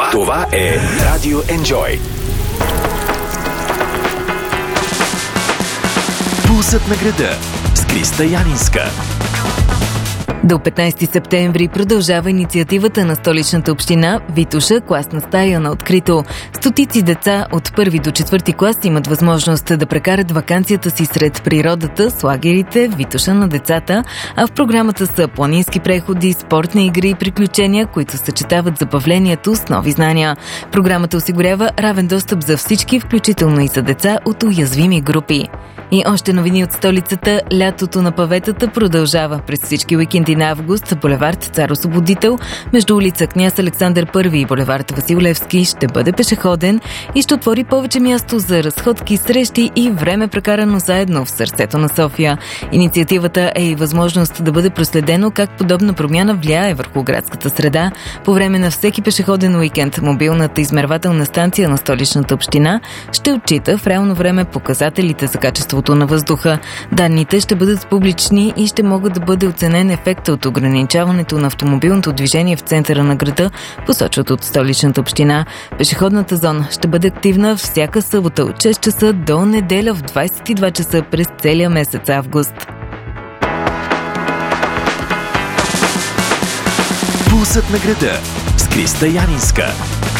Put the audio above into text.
Това е Радио Enjoy. Пулсът на града с Криста Янинска. До 15 септември продължава инициативата на Столичната община Витоша класна стая на открито. Стотици деца от 1 до 4 клас имат възможност да прекарат ваканцията си сред природата с лагерите Витоша на децата, а в програмата са планински преходи, спортни игри и приключения, които съчетават забавлението с нови знания. Програмата осигурява равен достъп за всички, включително и за деца от уязвими групи. И още новини от столицата. Лятото на паветата продължава през всички уикенди на август. Булевард Цар Освободител между улица Княз Александър I и булевард Васил Левски ще бъде пешеходен и ще отвори повече място за разходки, срещи и време прекарано заедно в сърцето на София. Инициативата е и възможност да бъде проследено как подобна промяна влияе върху градската среда. По време на всеки пешеходен уикенд мобилната измервателна станция на Столичната община ще отчита в реално време показателите за качеството на въздуха. Данните ще бъдат публични и ще могат да бъде оценен ефекта от ограничаването на автомобилното движение в центъра на града, посочват от Столичната община. Пешеходната зона ще бъде активна всяка събота от 6 часа до неделя в 22 часа през целия месец август. Пулсът на града с Криста Янинска.